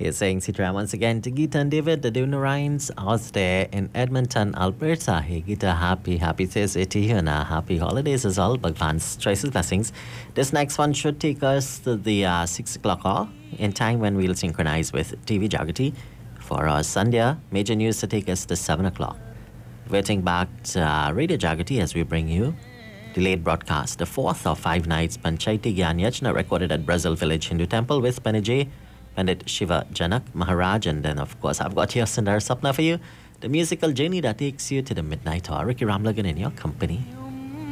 He's saying Sitra once again to Geeta and David, the Dunarines out there in Edmonton, Alberta. Hey Geeta, happy Thursday to you and happy holidays as well. Bhagwan's choices, blessings. This next one should take us to the 6 o'clock hour in time when we'll synchronize with TV Jagati for our Sandhya. Major news to take us to 7 o'clock. Waiting back to Radio Jagati as we bring you delayed broadcast, the fourth of 5 nights Panchaiti Gyan Yajna recorded at Brazil Village Hindu Temple with Pandit Pandit Shiva Janak Maharaj. And then, of course, I've got here Sundar Sapna for you, the musical journey that takes you to the midnight hour. Ricky Ramlagan in your company.